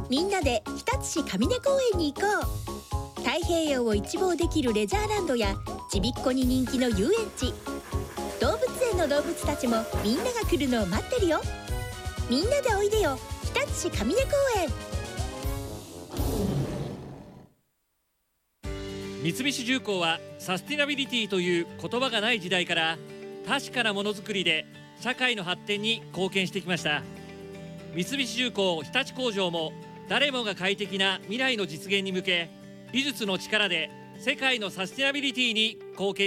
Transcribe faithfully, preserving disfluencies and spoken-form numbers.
みんなで日立市上根公園に行こう。太平洋を一望できるレジャーランドやちびっこに人気の遊園地、動物園の動物たちもみんなが来るのを待ってるよ。みんなでおいでよ、日立市上根公園。 三菱重工はサスティナビリティという言葉がない時代から確かなものづくりで社会の発展に貢献してきました。三菱重工日立工場も誰もが快適な未来の実現に向け、技術の力で世界のサスティナビリティに貢献